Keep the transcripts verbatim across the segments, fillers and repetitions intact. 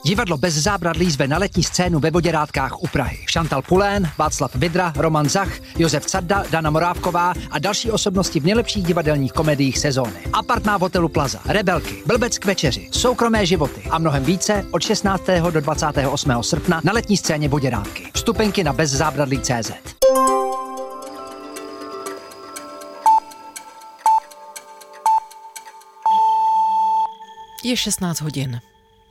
Divadlo Bez zábradlí zve na letní scénu ve Voděrádkách u Prahy. Šantal Pulén, Václav Vidra, Roman Zach, Josef Carda, Dana Morávková a další osobnosti v nejlepších divadelních komediích sezóny. Apartná v hotelu Plaza, Rebelky, Blbec k večeři, Soukromé životy a mnohem více od šestnáctého do dvacátého osmého srpna na letní scéně Voděrádky. Vstupenky na bezzábradlí tečka cé zet. Je šestnáct hodin.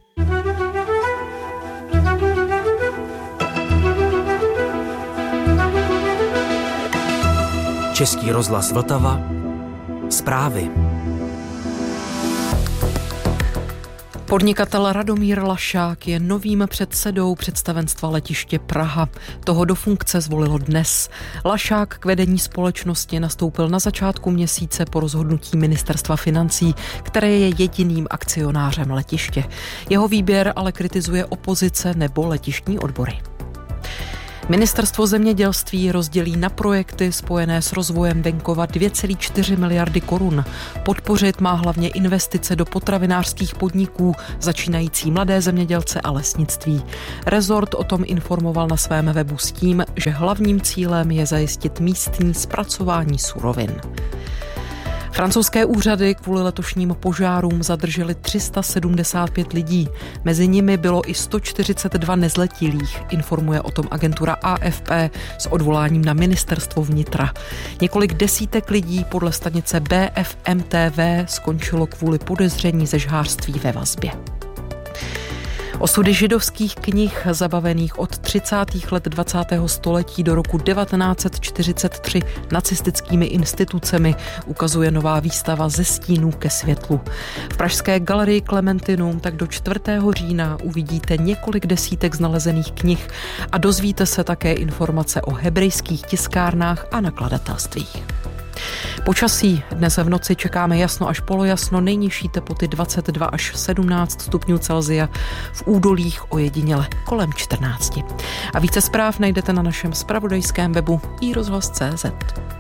Český rozhlas Vltava. Zprávy. Podnikatel Radomír Lašák je novým předsedou představenstva letiště Praha. Toho do funkce zvolilo dnes. Lašák k vedení společnosti nastoupil na začátku měsíce po rozhodnutí ministerstva financí, které je jediným akcionářem letiště. Jeho výběr ale kritizuje opozice nebo letištní odbory. Ministerstvo zemědělství rozdělí na projekty spojené s rozvojem venkova dvě celé čtyři miliardy korun. Podpořit má hlavně investice do potravinářských podniků, začínající mladé zemědělce a lesnictví. Rezort o tom informoval na svém webu s tím, že hlavním cílem je zajistit místní zpracování surovin. Francouzské úřady kvůli letošním požárům zadrželi tři sta sedmdesát pět lidí. Mezi nimi bylo i sto čtyřicet dva nezletilých, informuje o tom agentura A F P s odvoláním na ministerstvo vnitra. Několik desítek lidí podle stanice B F M T V skončilo kvůli podezření ze žhářství ve vazbě. Osudy židovských knih zabavených od třicátých let dvacátého století do roku devatenáct set čtyřicet tři nacistickými institucemi ukazuje nová výstava Ze stínů ke světlu. V pražské galerii Klementinum tak do čtvrtého října uvidíte několik desítek znalezených knih a dozvíte se také informace o hebrejských tiskárnách a nakladatelstvích. Počasí. Dnes v noci čekáme jasno až polojasno, nejnižší teploty dvacet dva až sedmnáct stupňů Celsia, v údolích ojediněle kolem čtrnáct. A více zpráv najdete na našem zpravodajském webu i rozhlas tečka cé zet.